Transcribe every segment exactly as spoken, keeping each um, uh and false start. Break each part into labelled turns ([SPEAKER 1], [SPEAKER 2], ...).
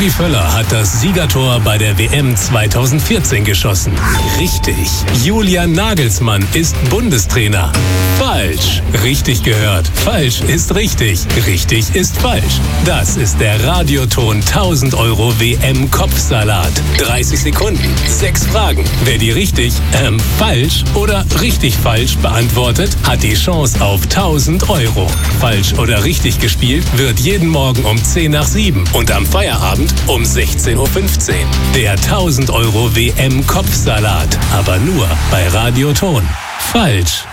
[SPEAKER 1] Rudi Völler hat das Siegertor bei der W M zweitausendvierzehn geschossen. Richtig. Julian Nagelsmann ist Bundestrainer. Falsch. Richtig gehört. Falsch ist richtig. Richtig ist falsch. Das ist der Radioton tausend Euro W M-Kopfsalat. dreißig Sekunden, sechs Fragen. Wer die richtig, ähm, falsch oder richtig falsch beantwortet, hat die Chance auf tausend Euro. Falsch oder richtig gespielt wird jeden Morgen um zehn nach sieben und am Feierabend um sechzehn Uhr fünfzehn. Der tausend Euro W M-Kopfsalat. Aber nur bei Radioton. Falsch.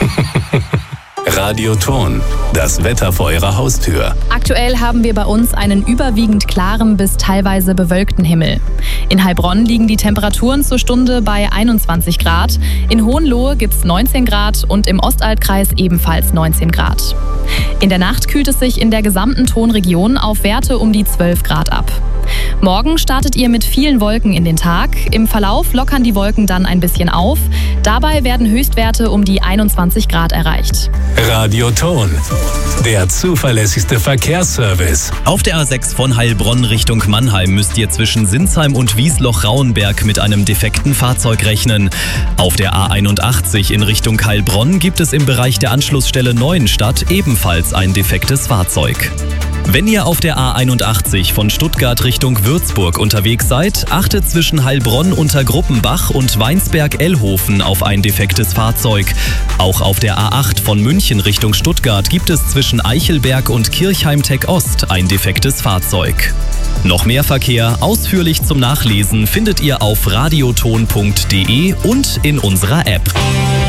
[SPEAKER 1] Radioton, das Wetter vor Ihrer Haustür.
[SPEAKER 2] Aktuell haben wir bei uns einen überwiegend klaren bis teilweise bewölkten Himmel. In Heilbronn liegen die Temperaturen zur Stunde bei einundzwanzig Grad. In Hohenlohe gibt es neunzehn Grad und im Ostalbkreis ebenfalls neunzehn Grad. In der Nacht kühlt es sich in der gesamten Tonregion auf Werte um die zwölf Grad ab. Morgen startet ihr mit vielen Wolken in den Tag. Im Verlauf lockern die Wolken dann ein bisschen auf. Dabei werden Höchstwerte um die einundzwanzig Grad erreicht.
[SPEAKER 1] Radioton, der zuverlässigste Verkehrsservice.
[SPEAKER 3] Auf der A sechs von Heilbronn Richtung Mannheim müsst ihr zwischen Sinsheim und Wiesloch-Rauenberg mit einem defekten Fahrzeug rechnen. Auf der A einundachtzig in Richtung Heilbronn gibt es im Bereich der Anschlussstelle Neuenstadt ebenfalls ein defektes Fahrzeug. Wenn ihr auf der A einundachtzig von Stuttgart Richtung Würzburg unterwegs seid, achtet zwischen Heilbronn unter Gruppenbach und Weinsberg-Ellhofen auf ein defektes Fahrzeug. Auch auf der A acht von München Richtung Stuttgart gibt es zwischen Eichelberg und Kirchheim-Tech-Ost ein defektes Fahrzeug. Noch mehr Verkehr ausführlich zum Nachlesen findet ihr auf radioton punkt de und in unserer App.